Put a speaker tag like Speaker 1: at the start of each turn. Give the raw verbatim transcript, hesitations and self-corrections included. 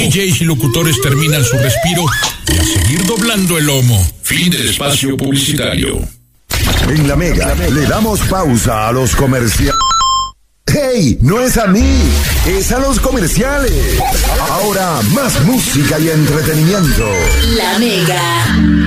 Speaker 1: Js y locutores terminan su respiro y a seguir doblando el lomo. Fin del espacio publicitario.
Speaker 2: En La Mega le damos pausa a los comerciales. ¡Hey! No es a mí, es a los comerciales. Ahora más música y entretenimiento.
Speaker 3: La Mega.